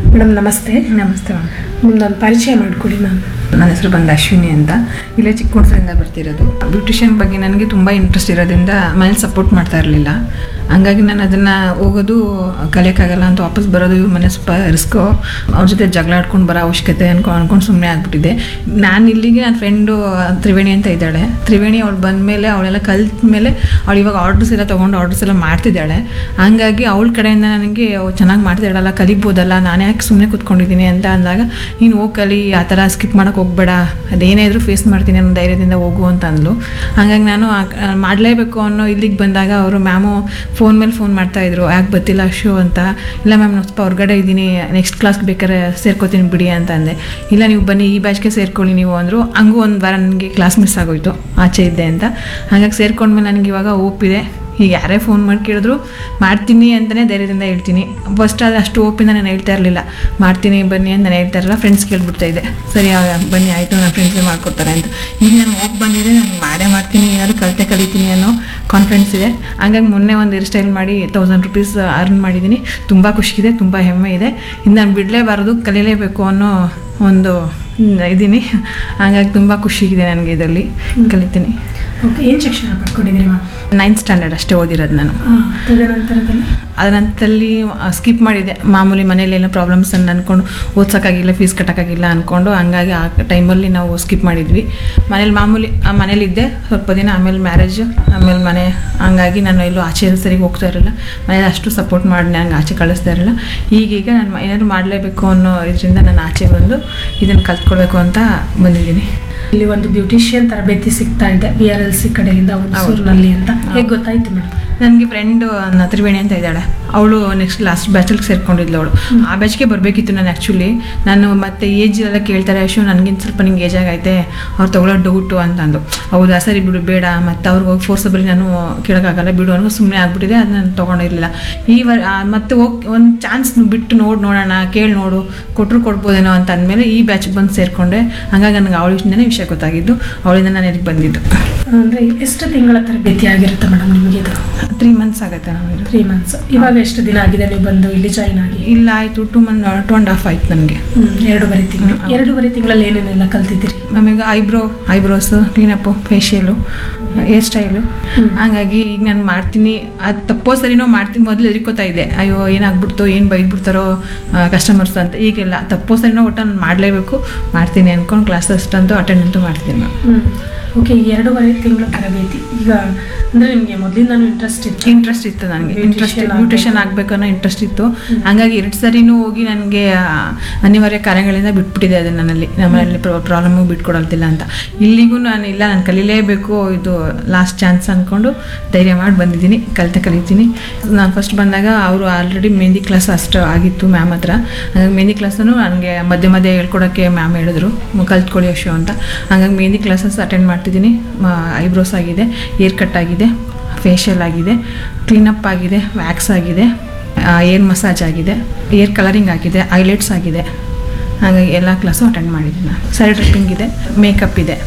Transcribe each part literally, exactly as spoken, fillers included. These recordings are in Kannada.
ಮೇಡಮ್ ನಮಸ್ತೆ. ನಮಸ್ತೆ ಮ್ಯಾಮ್. ನಿಮ್ದೊಂದು ಪರಿಚಯ ಮಾಡಿಕೊಡಿ ಮ್ಯಾಮ್. ನನ್ನ ಹೆಸರು ಬಂದು ಅಶ್ವಿನಿ ಅಂತ. ಇಲ್ಲೇ ಚಿಕ್ಕಮಗಳೂರಿಂದ ಬರ್ತಿರೋದು. ಬ್ಯೂಟಿಷಿಯನ್ ಬಗ್ಗೆ ನನಗೆ ತುಂಬ ಇಂಟ್ರೆಸ್ಟ್ ಇರೋದ್ರಿಂದ ಮನೇಲಿ ಸಪೋರ್ಟ್ ಮಾಡ್ತಾ ಇರಲಿಲ್ಲ. ಹಂಗಾಗಿ ನಾನು ಅದನ್ನು ಹೋಗೋದು ಕಲಿಯೋಕ್ಕಾಗಲ್ಲ ಅಂತ ವಾಪಸ್ ಬರೋದು ಇವ್ರ ಮನೆ ಸ್ವಲ್ಪ ರಿಸ್ಕು, ಅವ್ರ ಜೊತೆ ಜಗಳ ಆಡ್ಕೊಂಡು ಬರೋ ಅವಶ್ಯಕತೆ ಅನ್ಕೊ ಅನ್ಕೊಂಡು ಸುಮ್ಮನೆ ಆಗ್ಬಿಟ್ಟಿದೆ. ನಾನು ಇಲ್ಲಿಗೆ ನನ್ನ ಫ್ರೆಂಡು ತ್ರಿವೇಣಿ ಅಂತ ಇದ್ದಾಳೆ. ತ್ರಿವೇಣಿ ಅವಳು ಬಂದಮೇಲೆ ಅವಳೆಲ್ಲ ಕಲ್ತ ಮೇಲೆ ಅವಳು ಇವಾಗ ಆರ್ಡರ್ಸ್ ಎಲ್ಲ ತೊಗೊಂಡು ಆರ್ಡರ್ಸ್ ಎಲ್ಲ ಮಾಡ್ತಿದ್ದಾಳೆ. ಹಂಗಾಗಿ ಅವಳ ಕಡೆಯಿಂದ ನನಗೆ ಚೆನ್ನಾಗಿ ಮಾಡ್ತಿದ್ದಾಳಲ್ಲ, ಕಲಿಬೋದಲ್ಲ, ನಾನು ಯಾಕೆ ಸುಮ್ಮನೆ ಕೂತ್ಕೊಂಡಿದ್ದೀನಿ ಅಂತ ಅಂದಾಗ, ನೀನು ಹೋಗಿ ಕಲಿ, ಆ ಥರ ಸ್ಕಿಪ್ ಮಾಡೋಕ್ಕೆ ಹೋಗ್ಬೇಡ, ಅದೇನೇ ಇದ್ರೂ ಫೇಸ್ ಮಾಡ್ತೀನಿ ಅನ್ನೋ ಧೈರ್ಯದಿಂದ ಹೋಗು ಅಂತ ಅಂದ್ಲು. ಹಾಗಾಗಿ ನಾನು ಮಾಡಲೇಬೇಕು ಅನ್ನೋ ಇಲ್ಲಿಗೆ ಬಂದಾಗ ಅವರು ಮ್ಯಾಮು ಫೋನ್ ಮೇಲೆ ಫೋನ್ ಮಾಡ್ತಾಯಿದ್ರು, ಯಾಕೆ ಬರ್ತಿಲ್ಲ ಶೋ ಅಂತ. ಇಲ್ಲ ಮ್ಯಾಮ್ ನಾನು ಸ್ವಲ್ಪ ಹೊರಗಡೆ ಇದ್ದೀನಿ, ನೆಕ್ಸ್ಟ್ ಕ್ಲಾಸ್ಗೆ ಬೇಕಾದ್ರೆ ಸೇರ್ಕೋತೀನಿ ಬಿಡಿ ಅಂತ ಅಂದೆ. ಇಲ್ಲ ನೀವು ಬನ್ನಿ ಈ ಬ್ಯಾಚ್ಗೆ ಸೇರ್ಕೊಳ್ಳಿ ನೀವು ಅಂದರು. ಹಂಗೂ ಒಂದು ವಾರ ನನಗೆ ಕ್ಲಾಸ್ ಮಿಸ್ ಆಗೋಯ್ತು, ಆಚೆ ಇದ್ದೆ ಅಂತ. ಹಾಗಾಗಿ ಸೇರ್ಕೊಂಡ್ಮೇಲೆ ನನಗೆ ಇವಾಗ ಓಪಿದೆ. ಈಗ ಯಾರೇ ಫೋನ್ ಮಾಡಿ ಕೇಳಿದ್ರು ಮಾಡ್ತೀನಿ ಅಂತಲೇ ಧೈರ್ಯದಿಂದ ಹೇಳ್ತೀನಿ. ಫಸ್ಟ್ ಅದು ಅಷ್ಟು ಓಪಿಂದ ನಾನು ಹೇಳ್ತಾ ಇರಲಿಲ್ಲ, ಮಾಡ್ತೀನಿ ಬನ್ನಿ ಅಂತ ನಾನು ಹೇಳ್ತಾ ಇರಲಿಲ್ಲ. ಫ್ರೆಂಡ್ಸ್ ಕೇಳ್ಬಿಡ್ತಾ ಇದ್ದೆ, ಸರಿ ಬನ್ನಿ ಆಯಿತು ನನ್ನ ಫ್ರೆಂಡ್ಸೇ ಮಾಡ್ಕೊಡ್ತಾರೆ ಅಂತ. ಈಗ ನಾನು ಹೋಗಿ ಬಂದಿದೆ, ನಾನು ಮಾಡೇ ಮಾಡ್ತೀನಿ, ಏನಾದರೂ ಕಲಿತೆ ಕಲಿತೀನಿ ಅನ್ನೋ ಕಾನ್ಫಿಡೆನ್ಸ್ ಇದೆ. ಹಂಗಾಗಿ ಮೊನ್ನೆ ಒಂದು ಹೇರ್ ಸ್ಟೈಲ್ ಮಾಡಿ ತೌಸಂಡ್ ರುಪೀಸ್ ಅರ್ನ್ ಮಾಡಿದ್ದೀನಿ. ತುಂಬ ಖುಷಿಯಿದೆ, ತುಂಬ ಹೆಮ್ಮೆ ಇದೆ. ಇನ್ನು ನಾನು ಬಿಡಲೇಬಾರದು, ಕಲೀಲೇಬೇಕು ಅನ್ನೋ ಒಂದು ಇದ್ದೀನಿ. ಹಾಗಾಗಿ ತುಂಬ ಖುಷಿಗಿದೆ ನನಗೆ, ಇದರಲ್ಲಿ ಕಲಿತೀನಿ. ಓಕೆ, ಏನು ಶಿಕ್ಷಣ ಪಡ್ಕೊಂಡಿದ್ದೀರಿ ಮ್ಯಾಮ್? ನೈನ್ತ್ ಸ್ಟ್ಯಾಂಡರ್ಡ್ ಅಷ್ಟೇ ಓದಿರೋದು ನಾನು. ತದನಂತರದಲ್ಲಿ ಅದ ನಂತರಲ್ಲಿ ಸ್ಕಿಪ್ ಮಾಡಿದೆ. ಮಾಮೂಲಿ ಮನೇಲಿ ಏನೋ ಪ್ರಾಬ್ಲಮ್ಸ್ ಅನ್ನು ಅಂದ್ಕೊಂಡು ಓದ್ಸೋಕ್ಕಾಗಿಲ್ಲ, ಫೀಸ್ ಕಟ್ಟೋಕ್ಕಾಗಿಲ್ಲ ಅಂದ್ಕೊಂಡು, ಹಂಗಾಗಿ ಆ ಟೈಮಲ್ಲಿ ನಾವು ಸ್ಕಿಪ್ ಮಾಡಿದ್ವಿ. ಮನೇಲಿ ಮಾಮೂಲಿ ಮನೇಲಿದ್ದೆ ಸ್ವಲ್ಪ ದಿನ, ಆಮೇಲೆ ಮ್ಯಾರೇಜ್, ಆಮೇಲೆ ಮನೆ. ಹಂಗಾಗಿ ನಾನು ಎಲ್ಲೂ ಆಚೆ ಸರಿಗೆ ಹೋಗ್ತಾ ಇರಲಿಲ್ಲ, ಮನೇಲಿ ಅಷ್ಟು ಸಪೋರ್ಟ್ ಮಾಡಿ ನಂಗೆ ಆಚೆ ಕಳಿಸ್ತಾ ಇರಲಿಲ್ಲ. ಈಗೀಗ ನಾನು ಏನಾದರೂ ಮಾಡಲೇಬೇಕು ಅನ್ನೋ ಇದರಿಂದ ನಾನು ಆಚೆ ಬಂದು ಇದನ್ನು ಕಲ್ತ್ಕೊಳ್ಬೇಕು ಅಂತ ಬಂದಿದ್ದೀನಿ. ಇಲ್ಲಿ ಒಂದು ಬ್ಯೂಟಿಷಿಯನ್ ತರಬೇತಿ ಸಿಗ್ತಾ ಇದೆ ವಿ ಆರ್ ಎಲ್ ಸಿ ಕಡೆಯಿಂದ ಹುಣಸೂರಿನಲ್ಲಿ ಅಂತ ಹೇಗೆ ಗೊತ್ತಾಯ್ತು ಮೇಡಮ್? ನನಗೆ ಫ್ರೆಂಡು ತ್ರಿವೇಣಿ ಅಂತ ಇದ್ದಾಳೆ, ಅವಳು ನೆಕ್ಸ್ಟ್ ಲಾಸ್ಟ್ ಬ್ಯಾಚಲ್ಲಿ ಸೇರ್ಕೊಂಡಿದ್ಲು. ಅವಳು ಆ ಬ್ಯಾಚ್ಗೆ ಬರಬೇಕಿತ್ತು ನಾನು. ಆ್ಯಕ್ಚುಲಿ ನಾನು ಮತ್ತೆ ಏಜ್ ಎಲ್ಲ ಕೇಳ್ತಾರೆ, ಅಶು ನನಗಿಂತ ಸ್ವಲ್ಪ ನಿಂಗೆ ಏಜ್ ಆಗೈತೆ, ಅವ್ರು ತೊಗೊಳ್ಳೋ ಡೌಟು ಅಂತಂದು. ಹೌದಾ ಸರಿ ಬಿಡು ಬೇಡ, ಮತ್ತು ಅವ್ರಿಗೆ ಹೋಗಿ ಫೋರ್ಸಬಲಿ ನಾನು ಕೇಳೋಕ್ಕಾಗಲ್ಲ ಬಿಡು ಅನ್ನೋ ಸುಮ್ಮನೆ ಆಗ್ಬಿಟ್ಟಿದೆ. ಅದು ನಾನು ತೊಗೊಂಡಿರಲಿಲ್ಲ. ಈ ವರ್ ಮತ್ತೆ ಹೋಗಿ ಒಂದು ಚಾನ್ಸ್ ಬಿಟ್ಟು ನೋಡಿ ನೋಡೋಣ, ಕೇಳಿ ನೋಡು, ಕೊಟ್ಟರು ಕೊಡ್ಬೋದೇನೋ ಅಂತ ಅಂದಮೇಲೆ ಈ ಬ್ಯಾಚ್ಗೆ ಬಂದು ಸೇರಿಕೊಂಡೆ. ಹಾಗಾಗಿ ನನಗೆ ಅವಳಿಂದನೇ ವಿಷಯ ಗೊತ್ತಾಗಿದ್ದು, ಅವಳಿಂದ ನಾನು ಇದಕ್ಕೆ ಬಂದಿದ್ದು. ಅಂದರೆ ಎಷ್ಟು ತಿಂಗಳ ತರಬೇತಿ ಆಗಿರುತ್ತೆ ಮೇಡಮ್ ನಿಮಗೆ? ಇದು ತ್ರೀ ಮಂತ್ಸ್ ಆಗುತ್ತೆ ನಮಗೆ. ತ್ರೀ ಮಂತ್ಸ್ ಇವಾಗ ಎಷ್ಟು ದಿನ ಆಗಿದೆ ನೀವು ಬಂದು ಇಲ್ಲಿ ಜಾಯ್ನ್ ಆಗಿ? ಇಲ್ಲ ಆಯಿತು, two month to and half ಆಯ್ತು ನನಗೆ. ಎರಡೂವರೆ ತಿಂಗಳು. ಎರಡೂವರೆ ತಿಂಗಳಲ್ಲಿ ಏನೇನೆಲ್ಲ ಕಲ್ತಿದ್ದೀರಿ? ನಮಗೆ eyebrow eyebrows ಕ್ಲೀನಪ್ಪು, facial, hair style. ಹಾಗಾಗಿ ಈಗ ನಾನು ಮಾಡ್ತೀನಿ, ಅದು ತಪ್ಪೋ ಸರಿನೋ ಮಾಡ್ತೀನಿ. ಮೊದಲು ಎದುರ್ಕೋತಾ ಇದ್ದೆ, ಅಯ್ಯೋ ಏನಾಗ್ಬಿಡ್ತೋ, ಏನು ಬೈದ್ಬಿಡ್ತಾರೋ ಕಸ್ಟಮರ್ಸ್ ಅಂತ. ಈಗೆಲ್ಲ ತಪ್ಪೋ ಸರಿನೋ ಒಟ್ಟು ನಾನು ಮಾಡಲೇಬೇಕು, ಮಾಡ್ತೀನಿ ಅಂದ್ಕೊಂಡು ಕ್ಲಾಸ್ ಅಷ್ಟಂತೂ ಅಟೆಂಡ್ ಅಂತೂ ಮಾಡ್ತೀನಿ ನಾನು. ಓಕೆ, ಎರಡೂವರೆ ತಿಂಗಳ ತರಬೇತಿ. ಈಗ ಅಂದರೆ ನಿಮಗೆ ಮೊದಲಿಂದನೂ ಇಂಟ್ರೆಸ್ಟ್ ಇತ್ತು? ಇಂಟ್ರೆಸ್ಟ್ ಇತ್ತು ನನಗೆ, ಇಂಟ್ರೆಸ್ಟ್ ಬ್ಯೂಟಿಷಿಯನ್ ಆಗಬೇಕು ಅನ್ನೋ ಇಂಟ್ರೆಸ್ಟ್ ಇತ್ತು. ಹಾಗಾಗಿ ಎರಡು ಸರಿನೂ ಹೋಗಿ ನನಗೆ ಅನಿವಾರ್ಯ ಕಾರ್ಯಗಳಿಂದ ಬಿಟ್ಬಿಟ್ಟಿದೆ ಅದು ನನ್ನಲ್ಲಿ. ನಮ್ಮಲ್ಲಿ ಪ್ರಾಬ್ಲಮ್ಗೆ ಬಿಟ್ಕೊಡಲ್ತಿಲ್ಲ ಅಂತ. ಇಲ್ಲಿಗೂ ನಾನು ಇಲ್ಲ, ನಾನು ಕಲೀಲೇಬೇಕು, ಇದು ಲಾಸ್ಟ್ ಚಾನ್ಸ್ ಅಂದ್ಕೊಂಡು ಧೈರ್ಯ ಮಾಡಿ ಬಂದಿದ್ದೀನಿ, ಕಲಿತೆ ಕಲಿತೀನಿ. ನಾನು ಫಸ್ಟ್ ಬಂದಾಗ ಅವರು ಆಲ್ರೆಡಿ ಮೆಹಂದಿ ಕ್ಲಾಸ್ ಅಷ್ಟು ಆಗಿತ್ತು ಮ್ಯಾಮ್ ಹತ್ರ. ಹಾಗಾಗಿ ಮೆಹಂದಿ ಕ್ಲಾಸನ್ನು ನನಗೆ ಮಧ್ಯೆ ಮಧ್ಯೆ ಹೇಳ್ಕೊಡೋಕ್ಕೆ ಮ್ಯಾಮ್ ಹೇಳಿದ್ರು, ಕಲ್ತ್ಕೊಳ್ಳಿ ಅಶು ಅಂತ. ಹಾಗಾಗಿ ಮೆಹಂದಿ ಕ್ಲಾಸಸ್ ಅಟೆಂಡ್ ಮಾಡ್ತಿದ್ದೀನಿ. ಐಬ್ರೋಸ್ ಆಗಿದೆ, ಏರ್ ಕಟ್ ಆಗಿದೆ, ಫೇಶಿಯಲ್ ಆಗಿದೆ, ಕ್ಲೀನಪ್ ಆಗಿದೆ, ವ್ಯಾಕ್ಸ್ ಆಗಿದೆ, ಏರ್ ಮಸಾಜ್ ಆಗಿದೆ, ಏರ್ ಕಲರಿಂಗ್ ಆಗಿದೆ, ಐಲೈಟ್ಸ್ ಆಗಿದೆ. ಹಾಗಾಗಿ ಎಲ್ಲ ಕ್ಲಾಸು ಅಟೆಂಡ್ ಮಾಡಿದ್ದೀನಿ. ಸೈಡ್ ಡ್ರಿಪ್ಪಿಂಗ್ ಇದೆ, ಮೇಕಪ್ ಇದೆ.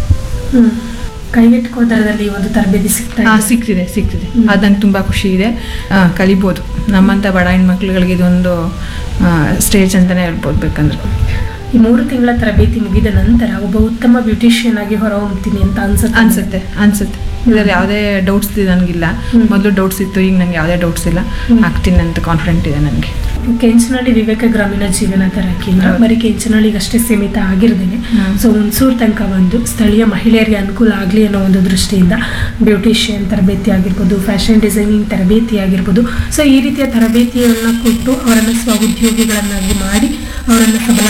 ಕೈಗೆಟುಕುವ ದರದಲ್ಲಿ ಒಂದು ತರಬೇತಿ ಸಿಗ್ತಾ ಹಾಂ ಸಿಗ್ತಿದೆ ಸಿಗ್ತಿದೆ ಅದು ನಂಗೆ ತುಂಬ ಖುಷಿ ಇದೆ. ಕಲಿಬೋದು, ನಮ್ಮಂಥ ಬಡ ಹೆಣ್ಮಕ್ಳುಗಳಿಗೆ ಇದೊಂದು ಸ್ಟೇಜ್ ಅಂತಲೇ ಹೇಳ್ಬೋದು. ಬೇಕಂದ್ರೆ ಈ ಮೂರು ತಿಂಗಳ ತರಬೇತಿ ಮುಗಿದ ನಂತರ ಒಬ್ಬ ಉತ್ತಮ ಬ್ಯೂಟಿಷಿಯನ್ ಆಗಿ ಹೊರಹೊಮ್ತೀನಿ ಅಂತ ಅನ್ಸುತ್ತೆ ಅನ್ಸುತ್ತೆ ಅನ್ಸುತ್ತೆ ಇದರಲ್ಲಿ ಯಾವುದೇ ಡೌಟ್ಸ್ ನನಗಿಲ್ಲ. ಮೊದಲು ಡೌಟ್ಸ್ ಇತ್ತು, ಈಗ ನಂಗೆ ಯಾವುದೇ ಡೌಟ್ಸ್ ಇಲ್ಲ. ಆಗ್ತೀನಿ ಅಂತ ಕಾನ್ಫಿಡೆಂಟ್ ಇದೆ ನನಗೆ. ಕೆಂಚನಹಳ್ಳಿ ವಿವೇಕ ಗ್ರಾಮೀಣ ಜೀವನಾಧಾರ ಕೇಂದ್ರ ಬರೀ ಕೆಂಚನಹಳ್ಳಿಗೆ ಅಷ್ಟೇ ಸೀಮಿತ ಆಗಿರ್ದೇನೆ, ಸೊ ಹುಣಸೂರು ತನಕ ಬಂದು ಸ್ಥಳೀಯ ಮಹಿಳೆಯರಿಗೆ ಅನುಕೂಲ ಆಗಲಿ ಅನ್ನೋ ಒಂದು ದೃಷ್ಟಿಯಿಂದ ಬ್ಯೂಟಿಷಿಯನ್ ತರಬೇತಿ ಆಗಿರ್ಬೋದು, ಫ್ಯಾಷನ್ ಡಿಸೈನಿಂಗ್ ತರಬೇತಿ ಆಗಿರ್ಬೋದು, ಸೊ ಈ ರೀತಿಯ ತರಬೇತಿಯನ್ನು ಕೊಟ್ಟು ಅವರನ್ನು ಸ್ವಉದ್ಯೋಗಿಗಳನ್ನಾಗಿ ಮಾಡಿ ಅವರನ್ನು ಸಬಲ